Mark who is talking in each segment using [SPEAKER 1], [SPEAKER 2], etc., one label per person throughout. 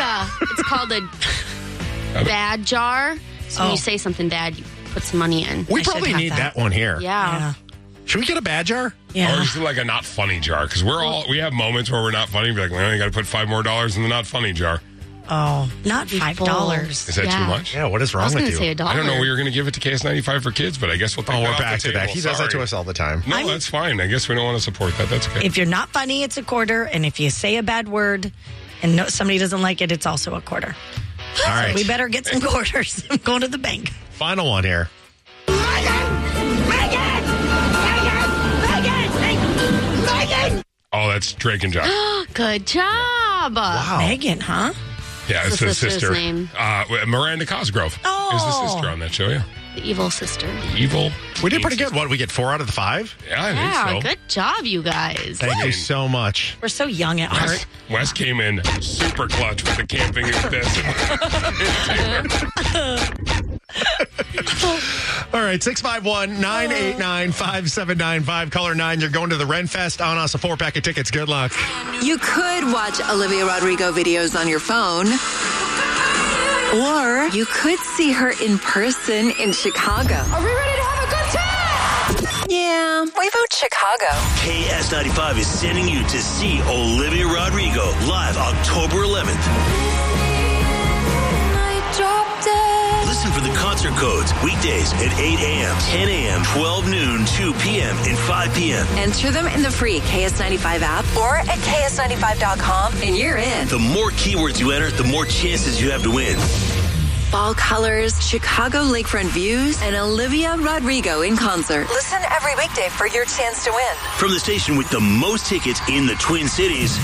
[SPEAKER 1] it's called a bad jar. So when you say something bad, you put some money in.
[SPEAKER 2] We probably need that one here.
[SPEAKER 1] Yeah.
[SPEAKER 2] Should we get a bad jar?
[SPEAKER 3] Yeah. Or is it like a not funny jar? Because we have moments where we're not funny. We're like, well, you got to put $5 more in the not funny jar.
[SPEAKER 4] Oh, not $5.
[SPEAKER 3] Is that too much?
[SPEAKER 2] Yeah, what is wrong with you?
[SPEAKER 1] I was going to say $1.
[SPEAKER 3] I don't know. We were going to give it to KS95 for kids, but I guess we'll take
[SPEAKER 2] we're
[SPEAKER 3] that off
[SPEAKER 2] back
[SPEAKER 3] the
[SPEAKER 2] to that.
[SPEAKER 3] table.
[SPEAKER 2] He does that to us all the time.
[SPEAKER 3] No, that's fine. I guess we don't want to support that. That's okay.
[SPEAKER 4] If you're not funny, it's a quarter. And if you say a bad word and somebody doesn't like it, it's also a quarter.
[SPEAKER 2] All right.
[SPEAKER 4] So we better get some quarters. I'm going to the bank.
[SPEAKER 2] Final one here.
[SPEAKER 3] Oh, that's Drake and Josh.
[SPEAKER 1] Good job.
[SPEAKER 2] Wow.
[SPEAKER 4] Megan, huh?
[SPEAKER 3] Yeah, it's
[SPEAKER 1] the
[SPEAKER 3] his
[SPEAKER 1] sister's
[SPEAKER 3] sister.
[SPEAKER 1] name?
[SPEAKER 3] Miranda Cosgrove is the sister on that show, yeah.
[SPEAKER 1] The evil sister.
[SPEAKER 3] Evil.
[SPEAKER 2] We did pretty good. What, we get 4 out of the 5?
[SPEAKER 3] Yeah, I think so.
[SPEAKER 1] Good job, you guys.
[SPEAKER 2] Thank you so much.
[SPEAKER 4] We're so young at heart.
[SPEAKER 3] Wes came in super clutch with the camping and this.
[SPEAKER 2] All right, 651-989-5795. Caller 9, you're going to the Renfest. On us, a 4-pack of tickets. Good luck.
[SPEAKER 5] You could watch Olivia Rodrigo videos on your phone. Or you could see her in person in Chicago. Are we ready to have a good time? Yeah, we vote Chicago.
[SPEAKER 6] KS95 is sending you to see Olivia Rodrigo live October 11th. Listen for the concert codes weekdays at 8 a.m., 10 a.m., 12 noon, 2 p.m., and 5 p.m.
[SPEAKER 5] Enter them in the free KS95 app or at KS95.com, and you're in.
[SPEAKER 6] The more keywords you enter, the more chances you have to win.
[SPEAKER 5] Fall colors, Chicago lakefront views, and Olivia Rodrigo in concert. Listen every weekday for your chance to win.
[SPEAKER 6] From the station with the most tickets in the Twin Cities,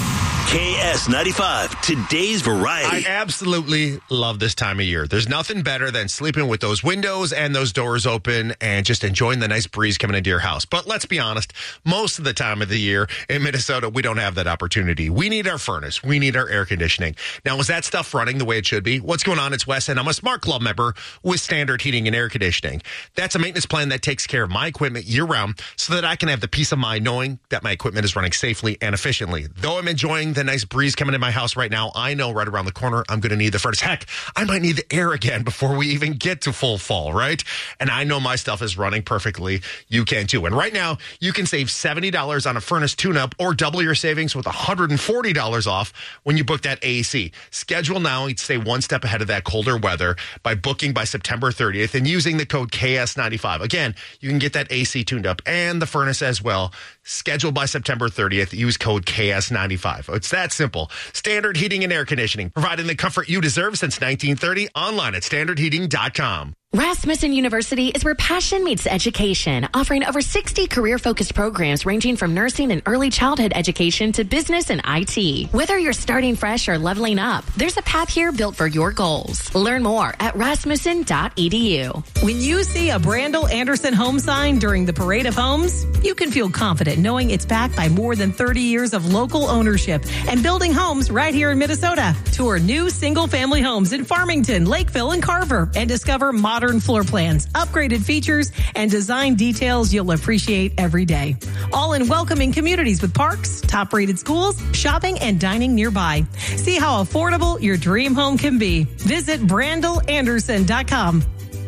[SPEAKER 6] KS95, today's variety.
[SPEAKER 2] I absolutely love this time of year. There's nothing better than sleeping with those windows and those doors open and just enjoying the nice breeze coming into your house. But let's be honest, most of the time of the year in Minnesota, we don't have that opportunity. We need our furnace. We need our air conditioning. Now, is that stuff running the way it should be? What's going on? It's Wes, and I'm a Smart Club member with Standard Heating and Air Conditioning. That's a maintenance plan that takes care of my equipment year-round so that I can have the peace of mind knowing that my equipment is running safely and efficiently. Though I'm enjoying the nice breeze coming in my house right now, I know right around the corner I'm going to need the furnace. Heck, I might need the air again before we even get to full fall, right? And I know my stuff is running perfectly. You can too. And right now, you can save $70 on a furnace tune-up or double your savings with $140 off when you book that AAC. Schedule now and stay one step ahead of that colder weather by booking by September 30th and using the code KS95. Again, you can get that AC tuned up and the furnace as well. Schedule by September 30th. Use code KS95. It's that simple. Standard Heating and Air Conditioning, providing the comfort you deserve since 1930. Online at standardheating.com.
[SPEAKER 7] Rasmussen University is where passion meets education, offering over 60 career-focused programs ranging from nursing and early childhood education to business and IT. Whether you're starting fresh or leveling up, there's a path here built for your goals. Learn more at rasmussen.edu.
[SPEAKER 8] When you see a Brandel Anderson home sign during the Parade of Homes, you can feel confident knowing it's backed by more than 30 years of local ownership and building homes right here in Minnesota. Tour new single-family homes in Farmington, Lakeville, and Carver, and discover modern floor plans, upgraded features, and design details you'll appreciate every day. All in welcoming communities with parks, top-rated schools, shopping, and dining nearby. See how affordable your dream home can be. Visit BrandelAnderson.com.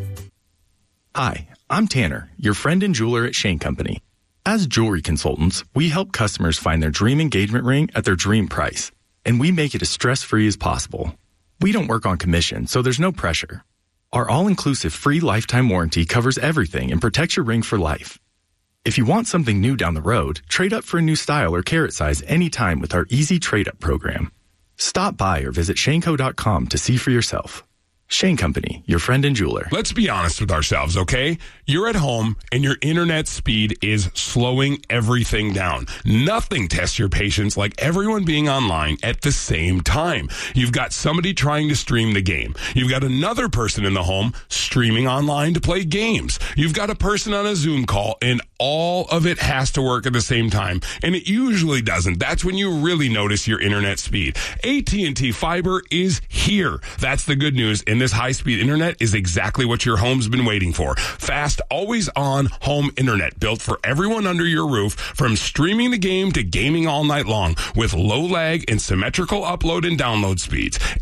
[SPEAKER 9] Hi, I'm Tanner, your friend and jeweler at Shane Company. As jewelry consultants, we help customers find their dream engagement ring at their dream price, and we make it as stress-free as possible. We don't work on commission, so there's no pressure. Our all-inclusive free lifetime warranty covers everything and protects your ring for life. If you want something new down the road, trade up for a new style or carat size anytime with our easy trade-up program. Stop by or visit shaneco.com to see for yourself. Shane Company, your friend and jeweler.
[SPEAKER 3] Let's be honest with ourselves, okay? You're at home and your internet speed is slowing everything down. Nothing tests your patience like everyone being online at the same time. You've got somebody trying to stream the game. You've got another person in the home streaming online to play games. You've got a person on a Zoom call, and all of it has to work at the same time. And it usually doesn't. That's when you really notice your internet speed. AT&T Fiber is here. That's the good news. And this high-speed internet is exactly what your home's been waiting for. Fast, always-on home internet built for everyone under your roof, from streaming the game to gaming all night long, with low lag and symmetrical upload and download speeds.